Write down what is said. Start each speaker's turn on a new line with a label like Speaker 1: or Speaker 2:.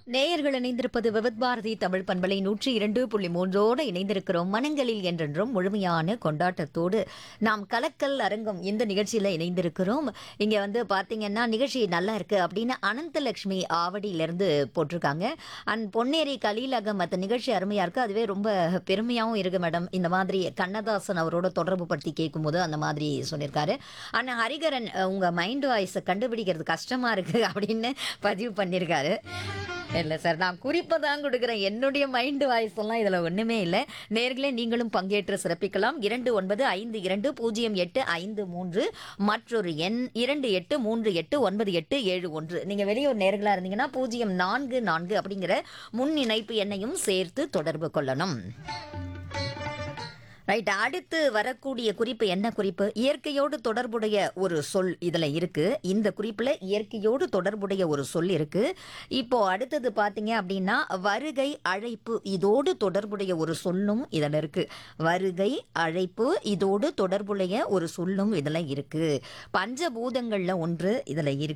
Speaker 1: நேயர்கள் இணைந்திருப்பது விவித் பாரதி தமிழ் பண்பலை 102.3 இணைந்திருக்கிறோம். மனங்களில் என்றென்றும் முழுமையான கொண்டாட்டத்தோடு நாம் கலக்கல் அரங்கம் இந்த நிகழ்ச்சியில இணைந்திருக்கிறோம். இங்க வந்து பாத்தீங்கன்னா நிகழ்ச்சி நல்லா இருக்கு அப்படின்னு அனந்தலட்சுமி ஆவடியிலிருந்து போட்டிருக்காங்க. அண்ட் பொன்னேரி கலீல் அகமத் நிகழ்ச்சி அருமையா இருக்கு. அதுவே ரொம்ப பெருமையாவும் இருக்கு மேடம். இந்த மாதிரி கண்ணதாசன் அவரோட தொடர்பு படுத்தி கேட்கும்போது அந்த மாதிரி சொல்லியிருக்காரு. ஆனா ஹரிகரன் உங்க மைண்ட் வாய்ஸை கண்டுபிடிக்கிறது கஷ்டமா இருக்கு அப்படின்னு பதிவு பண்ணியிருக்காரு. இல்ல சார், நான் குறிப்பை தான் கொடுக்குறேன். என்னுடைய மைண்ட் வாய்ஸ் எல்லாம் இதுல ஒண்ணுமே இல்லை. நேர்களே நீங்களும் பங்கேற்று சிறப்பிக்கலாம். 29520853 மற்றொரு எண் 28389871. நீங்க வெளியூர் நேர்களா இருந்தீங்கன்னா 044 அப்படிங்கிற முன் இணைப்பு எண்ணையும் சேர்த்து தொடர்பு கொள்ளணும். ரைட், அடுத்து வரக்கூடிய குறிப்பு என்ன குறிப்பு? இயற்கையோடு தொடர்புடைய ஒரு சொல் இதுல இருக்கு. இந்த குறிப்புல இயற்கையோடு தொடர்புடைய ஒரு சொல் இருக்கு. இப்போ அடுத்தது பாத்தீங்க அப்படின்னா வருகை அழைப்பு இதோடு தொடர்புடைய ஒரு சொல்லும் இதுல இருக்கு. வருகை அழைப்பு இதோடு தொடர்புடைய ஒரு சொல்லும் இதுல இருக்கு. பஞ்சபூதங்கள்ல ஒன்று இதுல இருக்கு.